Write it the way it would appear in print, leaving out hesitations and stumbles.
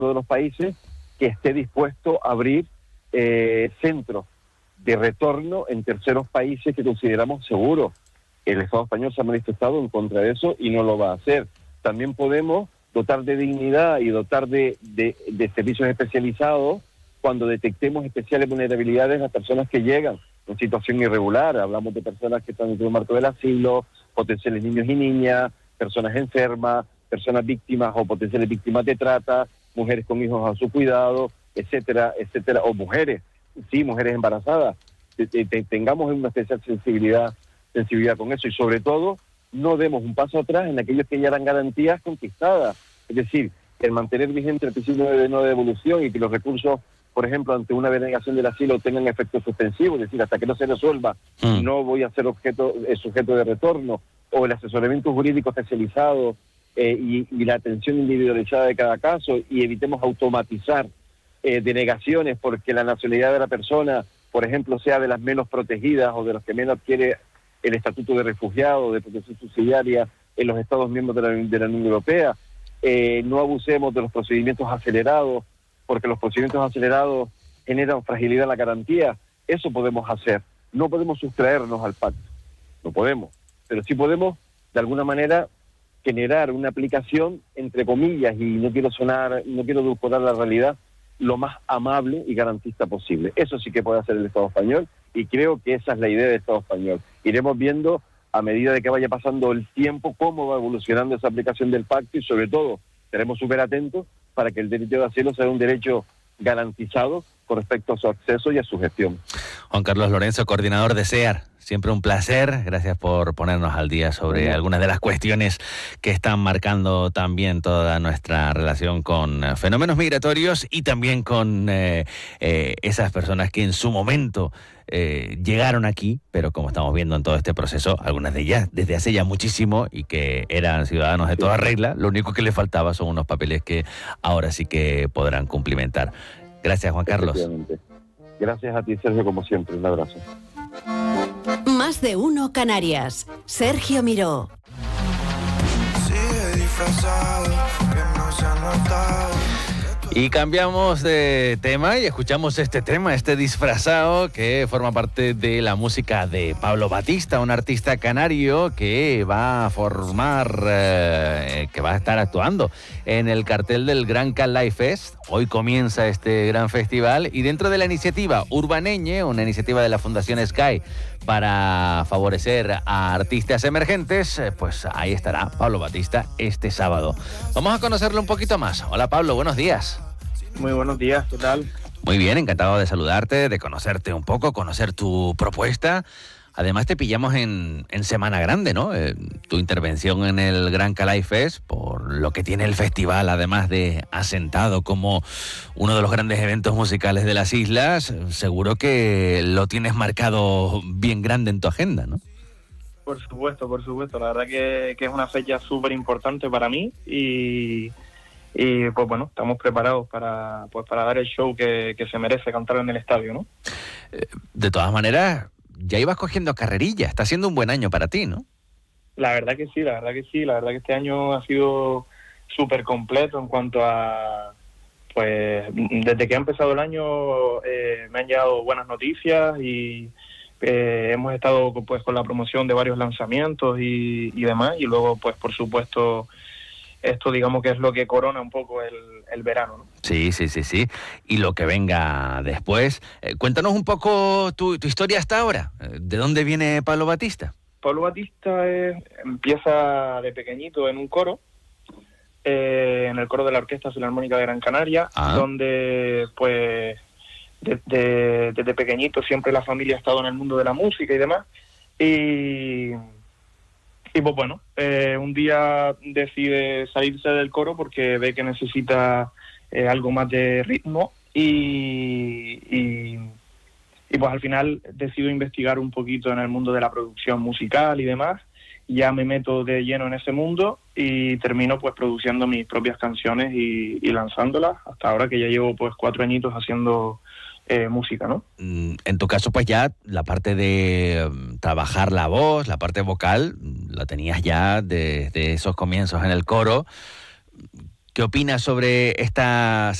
de los países que esté dispuesto a abrir centros de retorno en terceros países que consideramos seguros. El Estado español se ha manifestado en contra de eso y no lo va a hacer. También podemos dotar de dignidad y dotar de servicios especializados cuando detectemos especiales vulnerabilidades a las personas que llegan en situación irregular. Hablamos de personas que están dentro del marco del asilo, potenciales niños y niñas, personas enfermas, personas víctimas o potenciales víctimas de trata, mujeres con hijos a su cuidado, etcétera, etcétera, o mujeres embarazadas. Tengamos una especial sensibilidad con eso, y sobre todo no demos un paso atrás en aquellos que ya eran garantías conquistadas. Es decir, el mantener vigente el principio de no devolución y que los recursos, por ejemplo, ante una denegación del asilo tengan efecto suspensivo, es decir, hasta que no se resuelva no voy a ser sujeto de retorno, o el asesoramiento jurídico especializado y la atención individualizada de cada caso, y evitemos automatizar denegaciones porque la nacionalidad de la persona, por ejemplo, sea de las menos protegidas o de los que menos quiere el estatuto de refugiado, de protección subsidiaria en los Estados miembros de la Unión Europea. No abusemos de los procedimientos acelerados, porque los procedimientos acelerados generan fragilidad en la garantía. Eso podemos hacer. No podemos sustraernos al pacto, no podemos, pero sí podemos, de alguna manera, generar una aplicación, entre comillas, y no quiero edulcorar la realidad, lo más amable y garantista posible. Eso sí que puede hacer el Estado español, y creo que esa es la idea del Estado español. Iremos viendo, a medida de que vaya pasando el tiempo, cómo va evolucionando esa aplicación del pacto, y sobre todo, estaremos súper atentos para que el derecho de asilo sea un derecho garantizado con respecto a su acceso y a su gestión. Juan Carlos Lorenzo, coordinador de SEAR, siempre un placer. Gracias por ponernos al día sobre algunas de las cuestiones que están marcando también toda nuestra relación con fenómenos migratorios y también con esas personas que en su momento llegaron aquí, pero como estamos viendo en todo este proceso, algunas de ellas desde hace ya muchísimo y que eran ciudadanos de toda regla. Lo único que les faltaba son unos papeles que ahora sí que podrán cumplimentar. Gracias, Juan Carlos. Gracias a ti, Sergio, como siempre. Un abrazo. Más de uno Canarias. Sergio Miró. Sigue disfrazado, que no se ha notado. Y cambiamos de tema y escuchamos este tema, este disfrazado, que forma parte de la música de Pablo Batista, un artista canario que va a que va a estar actuando en el cartel del Gran Calais Fest. Hoy comienza este gran festival y dentro de la iniciativa Urbaneñe, una iniciativa de la Fundación Sky para favorecer a artistas emergentes, pues ahí estará Pablo Batista este sábado. Vamos a conocerlo un poquito más. Hola Pablo, buenos días. Muy buenos días, ¿qué tal? Muy bien, encantado de saludarte, de conocerte un poco, conocer tu propuesta. Además te pillamos en Semana Grande, ¿no? Tu intervención en el Gran Calais Fest, por lo que tiene el festival, además de asentado como uno de los grandes eventos musicales de las islas, seguro que lo tienes marcado bien grande en tu agenda, ¿no? Por supuesto. La verdad que es una fecha súper importante para mí y pues bueno, estamos preparados para dar el show que se merece cantar en el estadio, ¿no? De todas maneras, ya ibas cogiendo carrerilla. Está siendo un buen año para ti, ¿no? La verdad que sí. La verdad que este año ha sido súper completo en cuanto a... Pues desde que ha empezado el año me han llegado buenas noticias y hemos estado pues con la promoción de varios lanzamientos y demás. Y luego, pues por supuesto, esto digamos que es lo que corona un poco el verano, ¿no? Sí. Y lo que venga después. Cuéntanos un poco tu historia hasta ahora. ¿De dónde viene Pablo Batista? Pablo Batista empieza de pequeñito en un coro, en el coro de la Orquesta Filarmónica de Gran Canaria, donde pues desde pequeñito siempre la familia ha estado en el mundo de la música y demás. Y pues bueno, un día decide salirse del coro porque ve que necesita algo más de ritmo y pues al final decido investigar un poquito en el mundo de la producción musical y demás. Ya me meto de lleno en ese mundo y termino pues produciendo mis propias canciones y lanzándolas hasta ahora, que ya llevo pues 4 añitos haciendo música, ¿no? En tu caso, pues ya la parte de trabajar la voz, la parte vocal, la tenías ya desde esos comienzos en el coro. ¿Qué opinas sobre esta